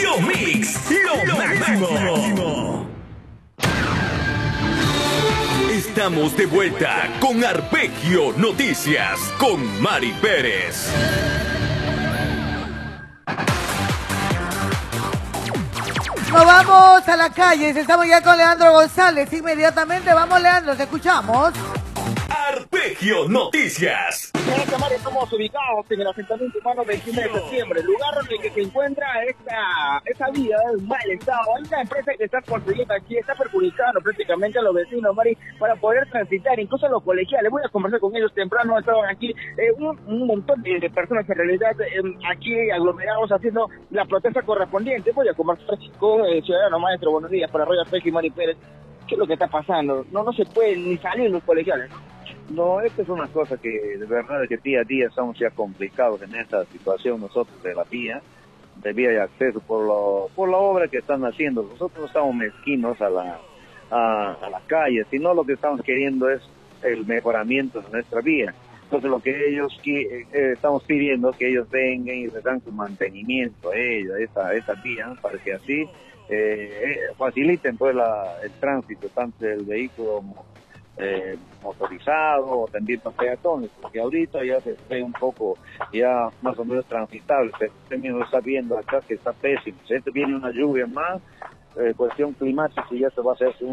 Yo Mix, lo máximo. Estamos de vuelta con Arpegio Noticias con Mari Pérez. Nos vamos a la calle, estamos ya con Leandro González. Inmediatamente vamos, Leandro, te escuchamos. Arpegio Noticias. Gracias, Mario. Estamos ubicados en el asentamiento humano 21 de septiembre, lugar en el que se encuentra esta vía en mal estado. Hay una empresa que está construyendo aquí, está perjudicando prácticamente a los vecinos, Mari, para poder transitar, incluso a los colegiales. Voy a conversar con ellos temprano, estaban aquí un montón de personas en realidad aquí aglomerados haciendo la protesta correspondiente. Voy a conversar con el ciudadano maestro. Buenos días, para Radio Arpegio y Mari Pérez. ¿Qué es lo que está pasando? No se puede ni salir los colegiales. No, esta es una cosa que de verdad es que día a día estamos ya complicados en esta situación nosotros de vía de acceso por la obra que están haciendo. Nosotros no estamos mezquinos a la calle, sino lo que estamos queriendo es el mejoramiento de nuestra vía. Entonces lo que ellos estamos pidiendo es que ellos vengan y les dan su mantenimiento a ella, esta vía, para que así faciliten pues el tránsito tanto del vehículo motorizado o también para peatones, porque ahorita ya se ve un poco ya más o menos transitable. Usted mismo está viendo acá que está pésimo. Si viene una lluvia más, cuestión climática, y ya se va a hacer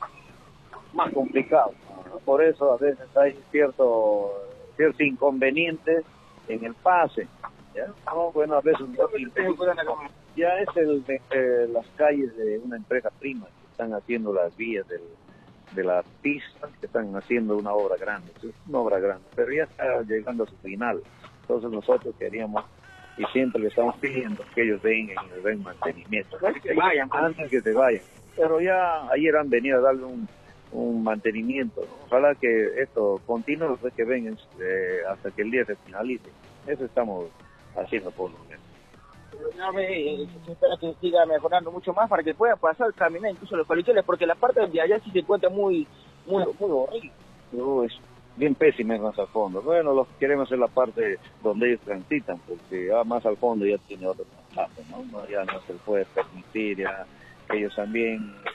más complicado. Por eso a veces hay ciertos inconvenientes en el pase. ¿Ya? No, bueno, a veces ya es las calles de una empresa prima que están haciendo las vías de la pista, que están haciendo una obra grande, pero ya está llegando a su final. Entonces nosotros queríamos y siempre le estamos pidiendo que ellos vengan y nos den mantenimiento, antes que se vayan. Pero ya ayer han venido a darle un mantenimiento. Ojalá que esto continúe después que vengan hasta que el día se finalice. Eso estamos haciendo por lo menos. Se espera que siga mejorando mucho más para que pueda pasar, caminar incluso los colegiales, porque la parte de allá sí se encuentra muy horrible. Es bien pésima más al fondo. Bueno, lo que queremos es la parte donde ellos transitan, porque más al fondo ya tiene otro pasaje, ¿no? Ya no se puede permitir, ya ellos también